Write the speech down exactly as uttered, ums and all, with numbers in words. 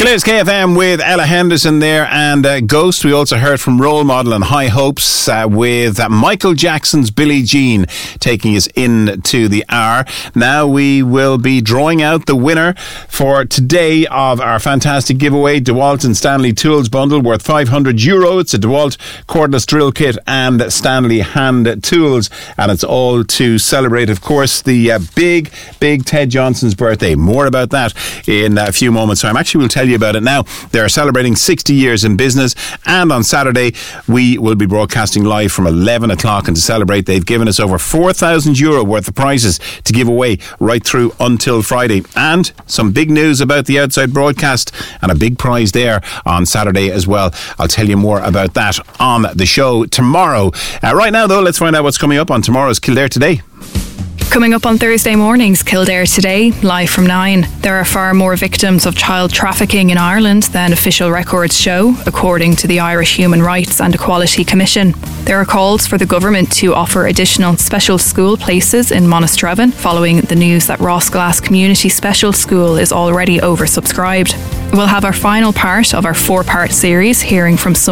Clare's K F M with Ella Henderson there and uh, Ghost. We also heard from Role Model and High Hopes uh, with uh, Michael Jackson's Billie Jean taking us into the hour. Now we will be drawing out the winner for today of our fantastic giveaway, DeWalt and Stanley Tools bundle worth five hundred euro. It's a DeWalt cordless drill kit and Stanley hand tools, and it's all to celebrate, of course, the uh, big, big Ted Johnson's birthday. More about that in a few moments' time. Actually, we'll tell you about it now. They're celebrating sixty years in business, and on Saturday we will be broadcasting live from eleven o'clock, and to celebrate they've given us over four thousand euro worth of prizes to give away right through until Friday, and some big news about the Outside broadcast and a big prize there on Saturday as well. I'll tell you more about that on the show tomorrow. Uh, right now though, let's find out what's coming up on tomorrow's Kildare Today. Coming up on Thursday morning's Kildare Today, live from nine. There are far more victims of child trafficking in Ireland than official records show, according to the Irish Human Rights and Equality Commission. There are calls for the government to offer additional special school places in Monastravan, following the news that Rossglass Community Special School is already oversubscribed. We'll have our final part of our four-part series, hearing from some